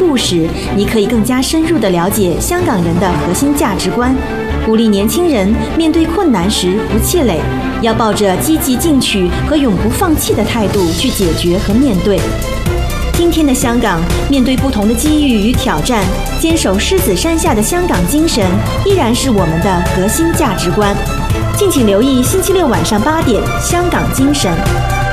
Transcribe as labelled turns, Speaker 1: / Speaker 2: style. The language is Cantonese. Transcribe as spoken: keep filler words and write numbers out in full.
Speaker 1: 故事，你可以更加深入地了解香港人的核心价值观，鼓励年轻人面对困难时不气馁，要抱着积极进取和永不放弃的态度去解决和面对。今天的香港，面对不同的机遇与挑战，坚守狮子山下的香港精神依然是我们的核心价值观。敬请留意星期六晚上八点《香港精神》。